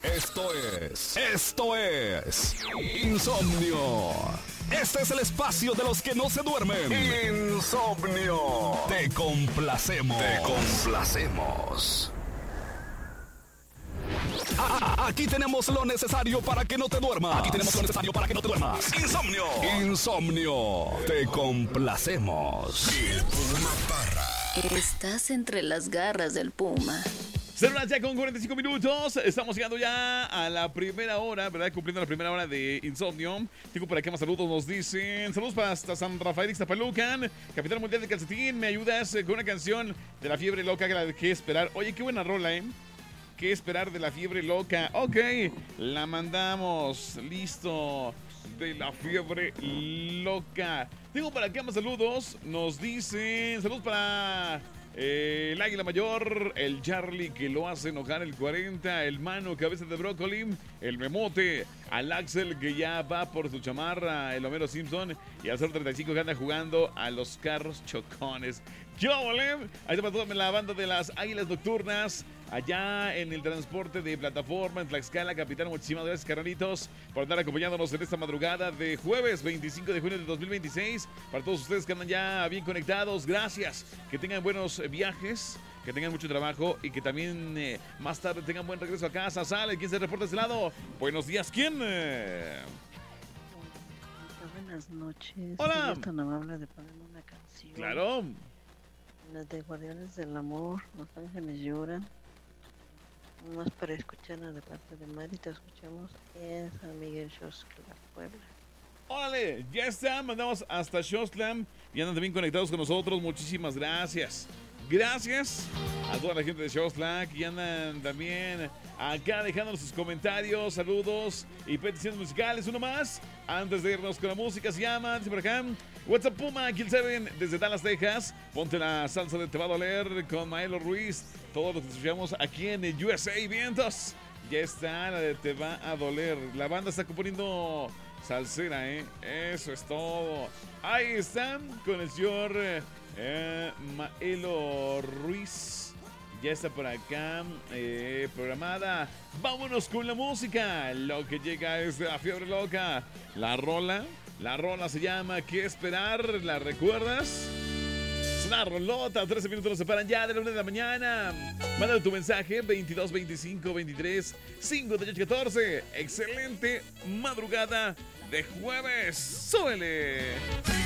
Esto es Insomnio. Este es el espacio de los que no se duermen. Insomnio. Te complacemos. Aquí tenemos lo necesario para que no te duermas. Insomnio. Te complacemos. El Puma Parra. Estás entre las garras del puma. Celular ya con 45 minutos. Estamos llegando ya a la primera hora, ¿verdad? Cumpliendo la primera hora de Insomnio. Tengo por acá más saludos. Nos dicen: saludos para hasta San Rafael Ixtapalucan. Capitán Mundial de Calcetín, ¿me ayudas con una canción de La Fiebre Loca? ¿Qué esperar? Oye, qué buena rola, ¿eh? ¿Qué esperar de La Fiebre Loca? Ok, la mandamos. Listo. De La Fiebre Loca. Tengo para acá más saludos. Nos dicen: saludos para el Águila Mayor, el Charlie que lo hace enojar, el 40, el Mano Cabeza de Brócoli, el Memote, al Axel que ya va por su chamarra, el Homero Simpson y al 035 que anda jugando a los carros chocones. Yo, ¿vale? Ahí está para toda la banda de las Águilas Nocturnas, allá en el transporte de plataforma en Tlaxcala. Capitán, muchísimas gracias, carnalitos, por estar acompañándonos en esta madrugada de jueves 25 de junio de 2026. Para todos ustedes que andan ya bien conectados, gracias. Que tengan buenos viajes, que tengan mucho trabajo y que también más tarde tengan buen regreso a casa. Sale, ¿quién se reporta de ese lado? Buenos días, ¿quién? Buenas noches. Hola. Soy tan amable de ponerme una canción. Claro. La de Guardianes del Amor, Los Ángeles Lloran. Más para escucharla de parte de Mari, te escuchamos en San Miguel Xochitl, Puebla. Órale, ya está, mandamos hasta Xochitl y andan también conectados con nosotros. Muchísimas gracias. Gracias a toda la gente de Xochitl que andan también acá dejándonos sus comentarios, saludos y peticiones musicales. Uno más, antes de irnos con la música, se llama, dice por acá: What's up, Puma, Kill 7 desde Dallas, Texas. Ponte la salsa de Te Va a Doler con Maelo Ruiz. Todos los que escuchamos aquí en el USA Vientos. Ya está la de Te Va a Doler. La banda está componiendo salsera, ¿eh? Eso es todo. Ahí están con el señor Maelo Ruiz. Ya está por acá programada. Vámonos con la música. Lo que llega es de La Fiebre Loca. La rola se llama ¿Qué esperar? ¿La recuerdas? Es una rolota. 13 minutos nos separan ya de la 1 de la mañana. Mándale tu mensaje 22 25 23 58 14. Excelente madrugada de jueves. ¡Súbele!